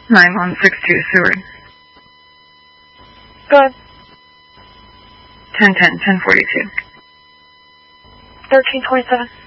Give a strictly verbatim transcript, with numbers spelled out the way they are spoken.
nine one six two, Seward. Go ahead. ten ten, ten forty-two. thirteen twenty-seven.